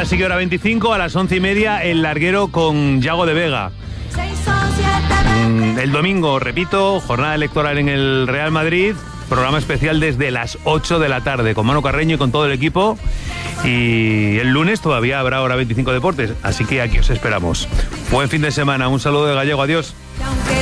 sí que hora 25, a las 11:30, El Larguero con Yago de Vega. El domingo, repito, jornada electoral en el Real Madrid, programa especial desde las 8 de la tarde con Manu Carreño y con todo el equipo. Y el lunes todavía habrá hora 25 Deportes, así que aquí os esperamos. Buen fin de semana, un saludo de Gallego, adiós.